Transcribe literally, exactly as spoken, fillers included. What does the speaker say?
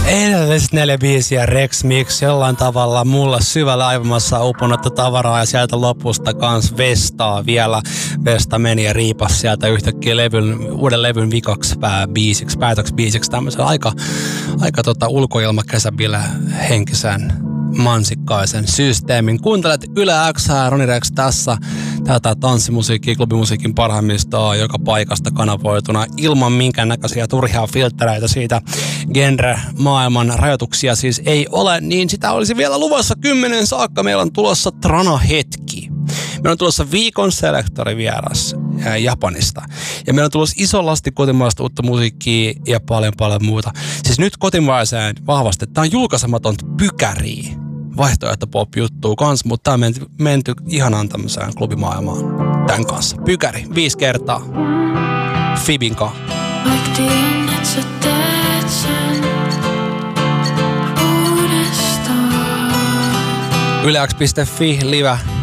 Edelliset neljä biisiä Rex Mix jollain tavalla mulla syvällä aivomassa uponutta tavaraa ja sieltä lopusta kans Vestaa vielä. Vesta meni ja riipas sieltä yhtäkkiä levyn, uuden levyn vikaksi pää biisiksi, päätöksi biisiksi tämmöisen aika, aika tota ulkoilmakesäbillä henkisen mansikkaisen systeemin. Kuuntelet Yle X, Roni Rex tässä. Tätä tanssimusiikkia, klubimusiikin parhaimmistoa joka paikasta kanavoituna ilman minkäännäköisiä turhia filtreitä siitä genre-maailman rajoituksia siis ei ole, niin sitä olisi vielä luvassa kymmenen saakka. Meillä on tulossa Trana-hetki. Meillä on tulossa viikon selektorivieras Japanista. Ja meillä on tulossa iso lasti kotimaista uutta musiikkia ja paljon paljon muuta. Siis nyt kotimaiseen vahvasti. Tää on julkaisematonta pykäriä. Vaihtoehto pop-juttuu kans, mutta tää on menty, menty ihanaan tämmöiseen klubimaailmaan tän kanssa. Pykäri, viisi kertaa. Fibinka. Yle X piste fi, live.